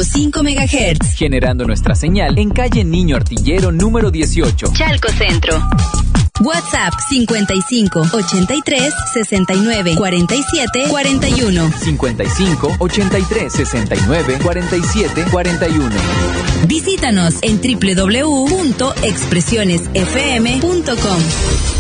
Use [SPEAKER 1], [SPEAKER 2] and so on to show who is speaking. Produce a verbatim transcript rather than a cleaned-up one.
[SPEAKER 1] cinco megahertz.
[SPEAKER 2] Generando nuestra señal en calle Niño Artillero número dieciocho.
[SPEAKER 1] Chalco Centro. WhatsApp cincuenta y cinco, ochenta y tres, sesenta y nueve, cuarenta y siete, cuarenta y uno.
[SPEAKER 2] cincuenta y cinco, ochenta y tres, sesenta y nueve, cuarenta y siete, cuarenta y uno.
[SPEAKER 1] Visítanos en doble u doble u doble u punto expresiones f m punto com.